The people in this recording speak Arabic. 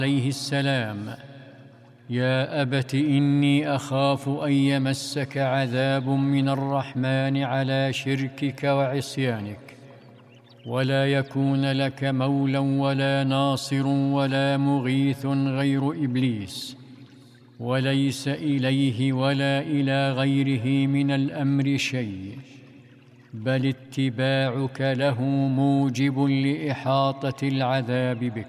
عليه السلام: يا أبت إني أخاف أن يمسك عذاب من الرحمن على شركك وعصيانك، ولا يكون لك مولى ولا ناصر ولا مغيث غير إبليس، وليس إليه ولا إلى غيره من الأمر شيء، بل اتباعك له موجب لإحاطة العذاب بك.